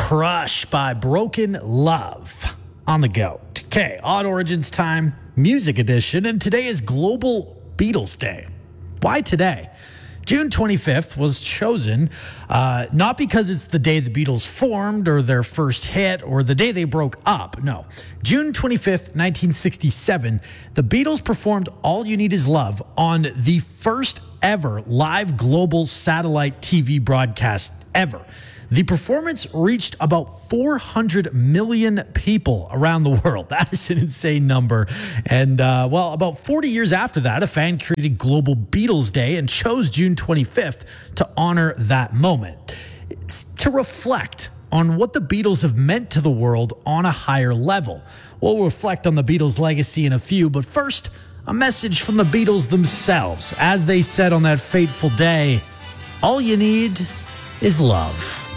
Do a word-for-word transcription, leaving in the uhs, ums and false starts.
Crush by Broken Love on the go. Okay, Odd Origins time, music edition, and today is Global Beatles Day. Why today? June twenty-fifth was chosen uh, not because it's the day the Beatles formed or their first hit or the day they broke up. No. June twenty-fifth, nineteen sixty-seven, the Beatles performed All You Need Is Love on the first ever live global satellite T V broadcast ever. The performance reached about four hundred million people around the world. That is an insane number. And, uh, well, about forty years after that, a fan created Global Beatles Day and chose June twenty-fifth to honor that moment. It's to reflect on what the Beatles have meant to the world on a higher level. We'll reflect on the Beatles' legacy in a few, but first, a message from the Beatles themselves. As they said on that fateful day, all you need is love.